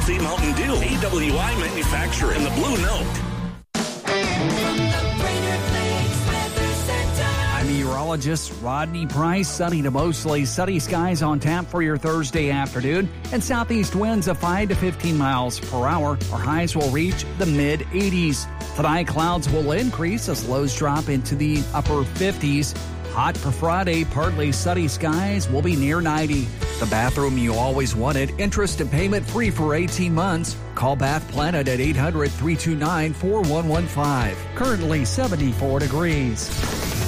Tennessee Mountain Dew, AWI manufacturer, and the Blue Note. I'm meteorologist Rodney Price. Sunny to mostly sunny skies on tap for your Thursday afternoon, and southeast winds of 5 to 15 miles per hour. Our highs will reach the mid-80s. Tonight, clouds will increase as lows drop into the upper 50s. Hot for Friday, partly sunny skies will be near 90. The bathroom you always wanted, interest and payment free for 18 months. Call Bath Planet at 800-329-4115. Currently 74 degrees.